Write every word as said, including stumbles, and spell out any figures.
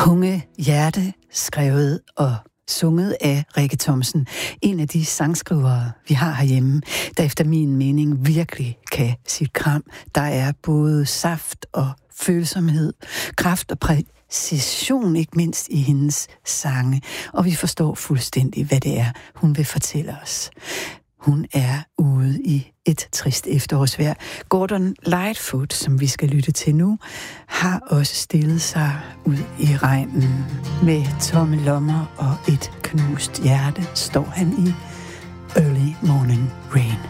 Hunge Hjerte, skrevet og sunget af Rikke Thomsen. En af de sangskrivere, vi har herhjemme, der efter min mening virkelig kan sit kram. Der er både saft og følsomhed, kraft og præcision, ikke mindst i hendes sange. Og vi forstår fuldstændig, hvad det er, hun vil fortælle os. Hun er ude i et trist efterårsvejr. Gordon Lightfoot, som vi skal lytte til nu, har også stillet sig ud i regnen. Med tomme lommer og et knust hjerte står han i Early Morning Rain.